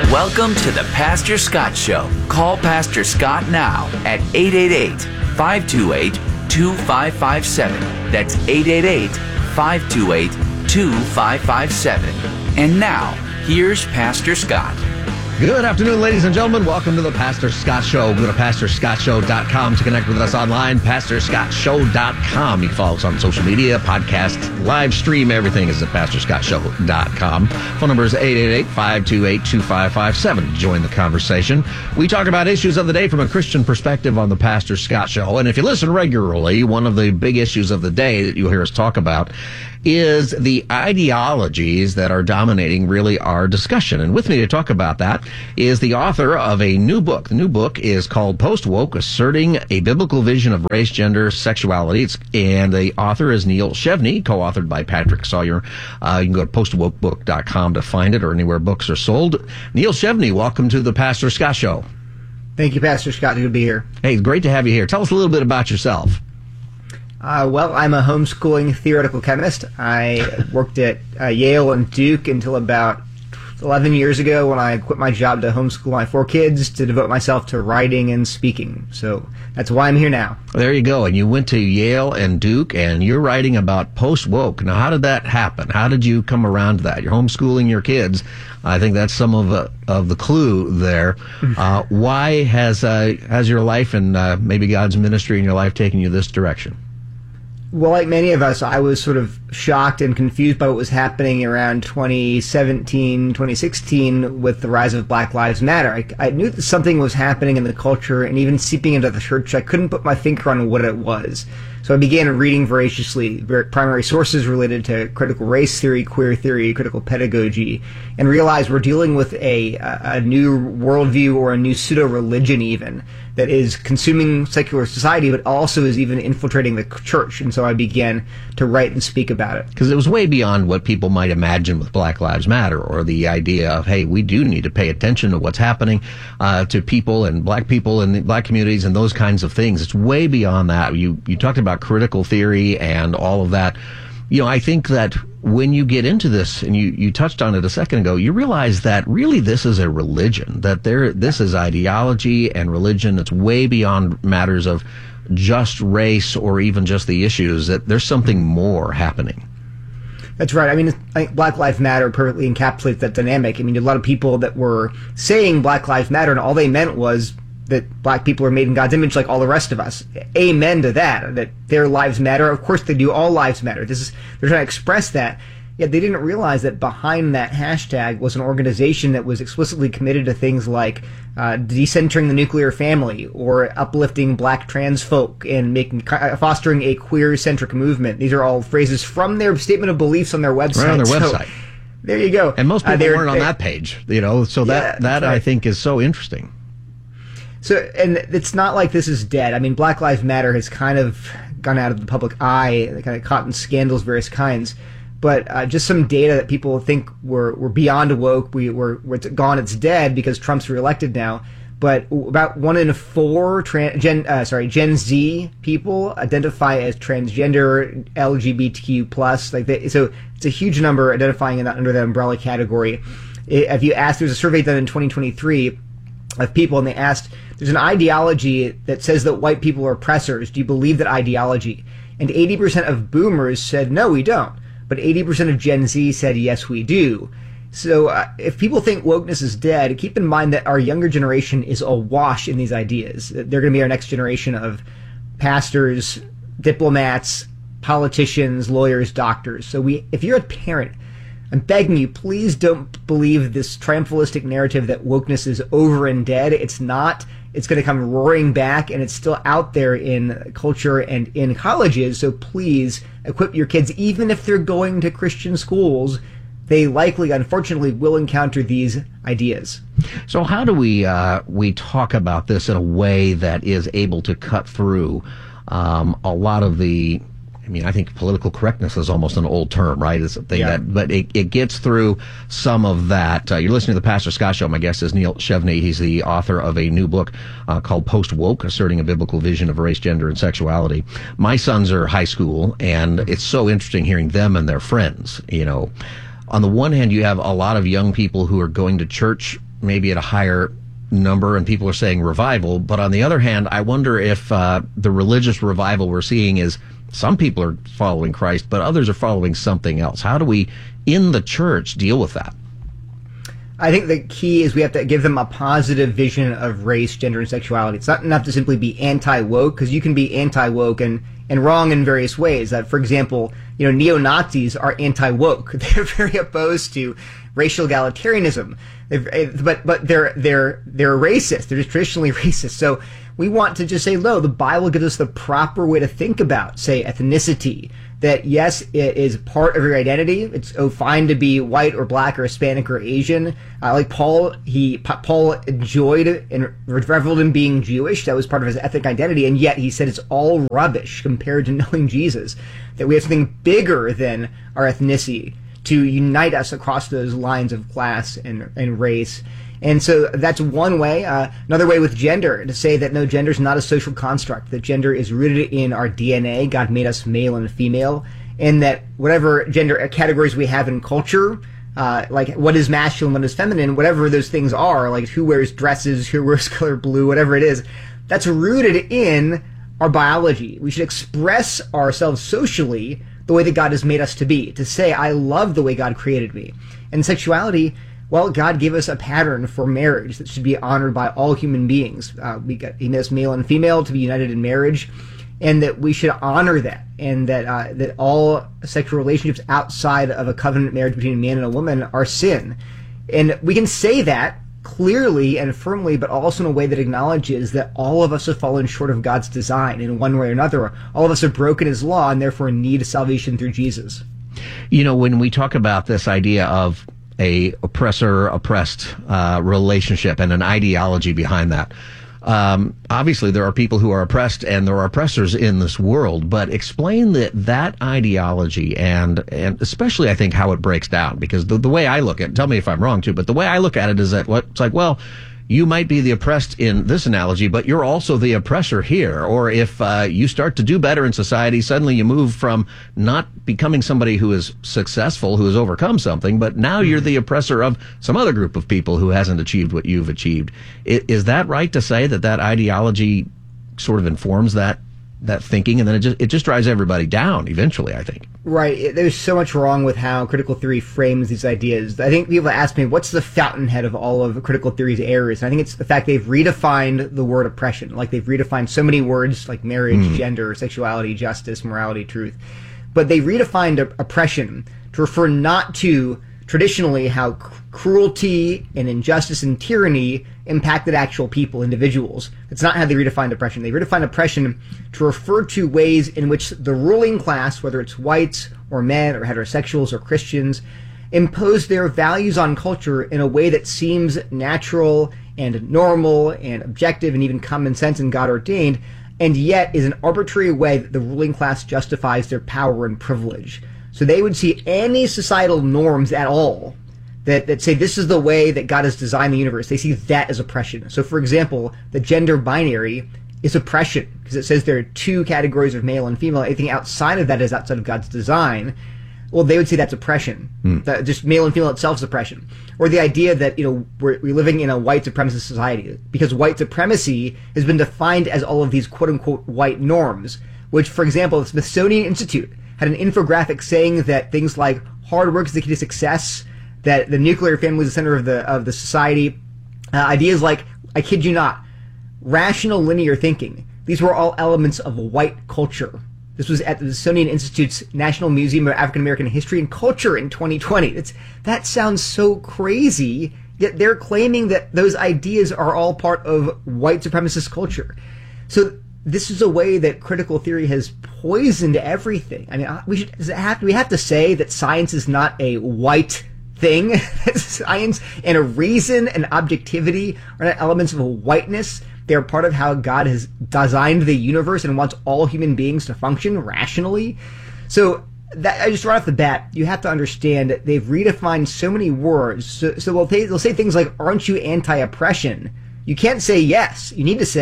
Welcome to the Pastor Scott Show. Call Pastor Scott now at 888-528-2557. That's 888-528-2557. And now, here's Pastor Scott. Good afternoon, ladies and gentlemen. Welcome to the Pastor Scott Show. Go to PastorScottShow.com to connect with us online. PastorScottShow.com. You can follow us on social media, podcast, live stream. Everything is at PastorScottShow.com. Phone number is 888-528-2557. Join the conversation. We talk about issues of the day from a Christian perspective on the Pastor Scott Show. And if you listen regularly, one of the big issues of the day that you'll hear us talk about is the ideologies that are dominating really our discussion. And with me to talk about that is the author of a new book. The new book is called Post-Woke, Asserting a Biblical Vision of Race, Gender, Sexuality. And the author is Neal Shelvey, co-authored by Patrick Sawyer. You can go to postwokebook.com to find it or anywhere books are sold. Neal Shelvey, welcome to the Pastor Scott Show. Thank you, Pastor Scott. Good to be here. Hey, it's great to have you here. Tell us a little bit about yourself. Well, I'm a homeschooling theoretical chemist. I worked at Yale and Duke until about 11 years ago when I quit my job to homeschool my 4 kids to devote myself to writing and speaking. So that's why I'm here now. There you go. And you went to Yale and Duke, and you're writing about post-woke. Now, how did that happen? How did you come around to that? You're homeschooling your kids. I think that's some of the clue there. Why has your life and maybe God's ministry in your life taken you this direction? Well, like many of us, I was sort of shocked and confused by what was happening around 2017, 2016 with the rise of Black Lives Matter. I knew that something was happening in the culture and even seeping into the church. I couldn't put my finger on what it was. So I began reading voraciously primary sources related to critical race theory, queer theory, critical pedagogy, and realized we're dealing with a new worldview or a new pseudo-religion even that is consuming secular society, but also is even infiltrating the church. And so I began to write and speak about it. Because it was way beyond what people might imagine with Black Lives Matter, or the idea of, hey, we do need to pay attention to what's happening to people and black people in the black communities and those kinds of things. It's way beyond that. You talked about critical theory and all of that. You know, I think that when you get into this, and you touched on it a second ago, you realize that really this is a religion, that this is ideology and religion. It's way beyond matters of just race or even just the issues, that there's something more happening. That's right. I mean, I think Black Lives Matter perfectly encapsulates that dynamic. I mean, a lot of people that were saying Black Lives Matter, and all they meant was that black people are made in God's image like all the rest of us. Amen to that their lives matter. Of course they do. All lives matter. They're trying to express that. Yet they didn't realize that behind that hashtag was an organization that was explicitly committed to things like decentering the nuclear family, or uplifting black trans folk, and fostering a queer-centric movement. These are all phrases from their statement of beliefs on their website. Right on their website. There you go. And most people weren't on that page, you know, so that right. I think is so interesting. So, and it's not like this is dead. I mean, Black Lives Matter has kind of gone out of the public eye, kind of caught in scandals, various kinds. But just some data that people think we're beyond woke, it's gone, it's dead because Trump's reelected now. But about 1 in 4 Gen Z people identify as transgender, LGBTQ+. So it's a huge number identifying under that umbrella category. If you ask, there's a survey done in 2023 of people, and they asked, there's an ideology that says that white people are oppressors. Do you believe that ideology? And 80% of boomers said, no, we don't. But 80% of Gen Z said, yes, we do. So if people think wokeness is dead, keep in mind that our younger generation is awash in these ideas. They're going to be our next generation of pastors, diplomats, politicians, lawyers, doctors. So if you're a parent, I'm begging you, please don't believe this triumphalistic narrative that wokeness is over and dead. It's not. It's going to come roaring back, and it's still out there in culture and in colleges. So please equip your kids, even if they're going to Christian schools. They likely, unfortunately, will encounter these ideas. So how do we talk about this in a way that is able to cut through a lot of the, I mean, I think political correctness is almost an old term, right? It's a thing but it gets through some of that. You're listening to the Pastor Scott Show. My guest is Neal Shelvey. He's the author of a new book called Post-Woke, Asserting a Biblical Vision of Race, Gender, and Sexuality. My sons are high school, and it's so interesting hearing them and their friends, you know. On the one hand, you have a lot of young people who are going to church maybe at a higher number, and people are saying revival. But on the other hand, I wonder if the religious revival we're seeing is some people are following Christ, but others are following something else. How do we, in the church, deal with that? I think the key is we have to give them a positive vision of race, gender, and sexuality. It's not enough to simply be anti-woke, because you can be anti-woke and wrong in various ways. For example, neo-Nazis are anti-woke. They're very opposed to racial egalitarianism. But they're racist. They're just traditionally racist. So we want to just say, no, the Bible gives us the proper way to think about, say, ethnicity. That yes, it is part of your identity. It's fine to be white or black or Hispanic or Asian. Like Paul, Paul enjoyed and reveled in being Jewish. That was part of his ethnic identity, and yet he said it's all rubbish compared to knowing Jesus. That we have something bigger than our ethnicity to unite us across those lines of class and race. And so that's one way. Another way with gender, to say that no, gender is not a social construct, that gender is rooted in our DNA. God made us male and female, and that whatever gender categories we have in culture, like what is masculine, what is feminine, whatever those things are, like who wears dresses, who wears color blue, whatever it is, that's rooted in our biology. We should express ourselves socially the way that God has made us to be, to say, I love the way God created me. And sexuality, well, God gave us a pattern for marriage that should be honored by all human beings. He made us male and female to be united in marriage, and that we should honor that, and that all sexual relationships outside of a covenant marriage between a man and a woman are sin. And we can say that clearly and firmly, but also in a way that acknowledges that all of us have fallen short of God's design in one way or another. All of us have broken his law and therefore need salvation through Jesus. When we talk about this idea of a oppressor-oppressed relationship and an ideology behind that. Obviously, there are people who are oppressed and there are oppressors in this world, but explain that ideology and especially, I think, how it breaks down. Because the way I look at it, tell me if I'm wrong too, but the way I look at it is that it's like, well, you might be the oppressed in this analogy, but you're also the oppressor here. Or if you start to do better in society, suddenly you move from not becoming somebody who is successful, who has overcome something, but now you're the oppressor of some other group of people who hasn't achieved what you've achieved. Is that right to say that ideology sort of informs that thinking, and then it just drives everybody down eventually, I think? Right. There's so much wrong with how critical theory frames these ideas. I think people ask me, what's the fountainhead of all of critical theory's errors? And I think it's the fact they've redefined the word oppression. Like they've redefined so many words like marriage, gender, sexuality, justice, morality, truth. But they redefined oppression to refer not to traditionally how cruelty and injustice and tyranny impacted actual people, individuals. It's not how they redefined oppression. They redefined oppression to refer to ways in which the ruling class, whether it's whites or men or heterosexuals or Christians, impose their values on culture in a way that seems natural and normal and objective and even common sense and God ordained, and yet is an arbitrary way that the ruling class justifies their power and privilege. So they would see any societal norms at all that say this is the way that God has designed the universe. They see that as oppression. So, for example, the gender binary is oppression because it says there are two categories of male and female. Anything outside of that is outside of God's design. Well, they would say that's oppression. That just male and female itself is oppression. Or the idea that we're living in a white supremacist society because white supremacy has been defined as all of these quote-unquote white norms, which, for example, the Smithsonian Institute had an infographic saying that things like hard work is the key to success, that the nuclear family is the center of the society. Ideas like, I kid you not, rational linear thinking. These were all elements of white culture. This was at the Smithsonian Institute's National Museum of African American History and Culture in 2020. That sounds so crazy, yet they're claiming that those ideas are all part of white supremacist culture. So this is a way that critical theory has poisoned everything. I mean, we have to say that science is not a white thing. Science and a reason and objectivity are not elements of a whiteness. They're part of how God has designed the universe and wants all human beings to function rationally. So that, I just right off the bat, you have to understand that they've redefined so many words. So they'll say things like, aren't you anti-oppression? You can't say yes. You need to say,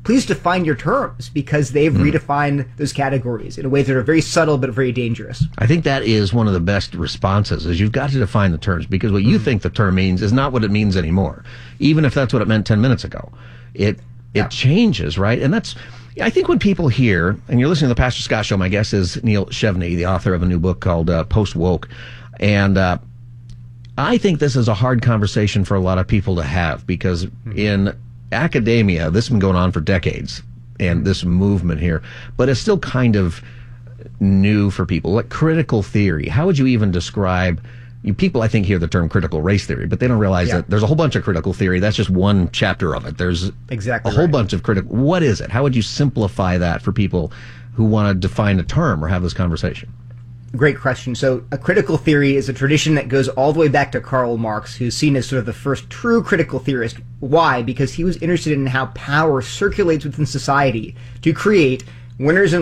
please define your terms, because they've redefined those categories in a way that are very subtle but very dangerous. I think that is one of the best responses, is you've got to define the terms, because what you think the term means is not what it means anymore, even if that's what it meant 10 minutes ago. It changes, right? And that's, I think when people hear, and you're listening to the Pastor Scott Show, my guest is Neil Chevney, the author of a new book called Post-Woke, and I think this is a hard conversation for a lot of people to have, because in academia, this has been going on for decades, and this movement here, but it's still kind of new for people. Like critical theory, how would you even describe? People, I think, hear the term critical race theory, but they don't realize that there's a whole bunch of critical theory. That's just one chapter of it. There's a whole bunch of critical. What is it? How would you simplify that for people who want to define a term or have this conversation? Great question. So a critical theory is a tradition that goes all the way back to Karl Marx, who's seen as sort of the first true critical theorist. Why? Because he was interested in how power circulates within society to create winners and